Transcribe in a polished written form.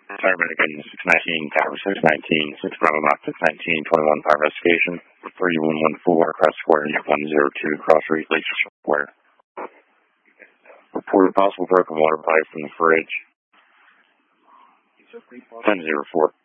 Fireman again, 619, Tower 619, 6 Bravo Mach 619, 21 fire investigation, 3114, Cross Square, Unit 102, Cross Street, Lakeshore Square. Reported possible broken water pipe from the fridge. 1004.